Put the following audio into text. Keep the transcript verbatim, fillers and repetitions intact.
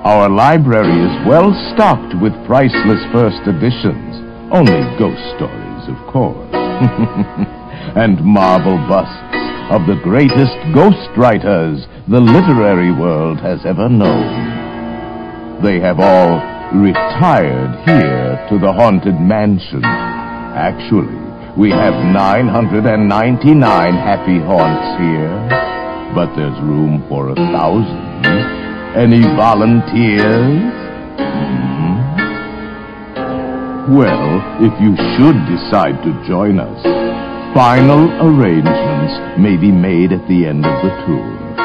Our library is well stocked with priceless first editions. Only ghost stories, of course. And marble busts of the greatest ghost writers the literary world has ever known. They have all retired here to the Haunted Mansion. Actually, we have nine hundred ninety-nine happy haunts here, but there's room for a thousand. Any volunteers? Mm-hmm. Well, if you should decide to join us, final arrangements may be made at the end of the tour.